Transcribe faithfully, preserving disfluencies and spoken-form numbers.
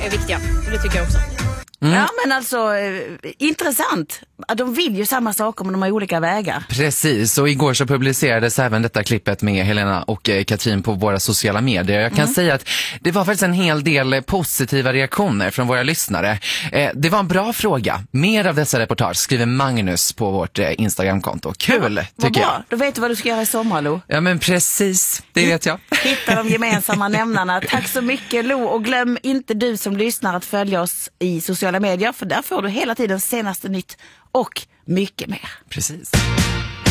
är viktiga. Det tycker jag också. Mm. Ja, men alltså, eh, intressant. De vill ju samma saker, men de har olika vägar. Precis, och igår så publicerades även detta klippet med Helena och eh, Katrin på våra sociala medier. Jag kan mm. säga att det var faktiskt en hel del positiva reaktioner från våra lyssnare. Eh, det var en bra fråga. Mer av dessa reportage skriver Magnus på vårt eh, Instagramkonto. Kul, ja, tycker bra. jag. Då vet du vad du ska göra i sommar, Lo. Ja, men precis. Det vet jag. Hitta de gemensamma nämnarna. Tack så mycket, Lo. Och glöm inte du som lyssnar att följa oss i sociala medier, för där får du hela tiden senaste nytt och mycket mer. Precis.